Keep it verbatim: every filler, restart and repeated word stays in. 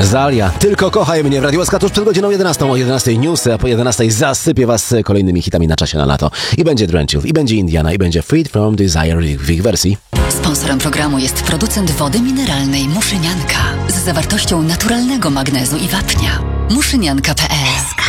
Zalia, tylko kochaj mnie w Radiu S K tuż przed godziną jedenastą. O jedenastej newsy, a po jedenastej zasypię was kolejnymi hitami na czasie na lato. I będzie Drench Youth, i będzie Indiana, i będzie Freed from Desire w ich wersji. Sponsorem programu jest producent wody mineralnej Muszynianka z zawartością naturalnego magnezu i wapnia. muszynianka kropka pe el